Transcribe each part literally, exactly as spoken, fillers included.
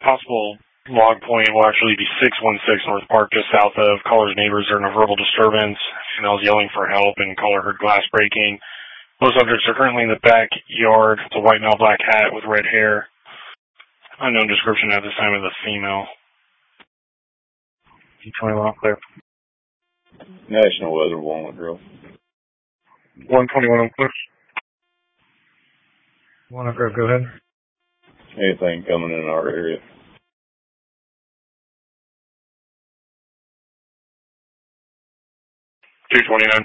Possible log point will actually be six one six North Park, just south of. Caller's neighbors are in a verbal disturbance. Females yelling for help, and caller heard glass breaking. Both subjects are currently in the backyard. It's a white male, black hat with red hair. Unknown description at this time of the female. G twenty-one, clear. National Weather, Walnut Grove. one twenty-one, clear. Walnut Grove, go ahead. Anything coming in our area? two twenty-nine.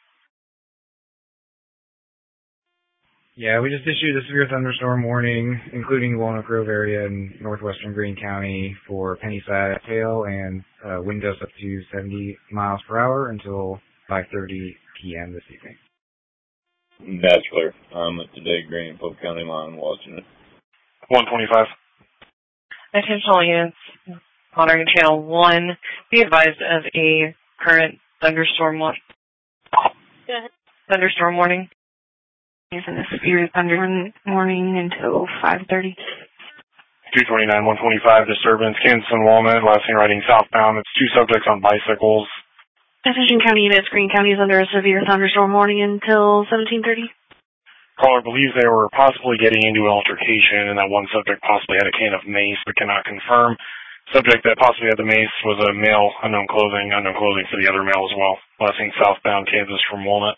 Yeah, we just issued a severe thunderstorm warning, including the Walnut Grove area in northwestern Greene County for penny-sized hail and uh, wind gusts up to seventy miles per hour until five thirty p.m. this evening. That's clear. I'm at the Day Greene and Polk County line watching it. one twenty-five. Attention units monitoring channel one. Be advised of a current thunderstorm warning. Thunderstorm warning. Using a severe thunder warning until five thirty. two twenty-nine, one twenty-five, disturbance, Kansas and Walnut, last seen riding southbound. It's two subjects on bicycles. Attention County units, Greene County is under a severe thunderstorm warning until seventeen thirty. Caller believes they were possibly getting into an altercation and that one subject possibly had a can of mace but cannot confirm. Subject that possibly had the mace was a male, unknown clothing, unknown clothing for the other male as well. Last seen southbound Kansas from Walnut.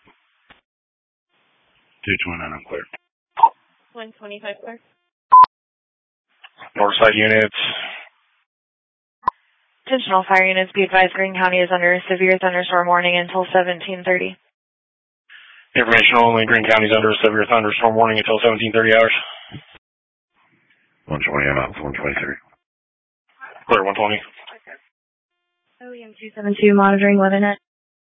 two twenty-nine, I'm clear. one twenty-five, clear. Northside units. Attention all fire units, be advised Greene County is under a severe thunderstorm warning until seventeen thirty. Information only, Greene County is under a severe thunderstorm warning until seventeen thirty hours. one twenty, I'm out, one twenty-three. Clear, one twenty. O E M two seven two monitoring WeatherNet.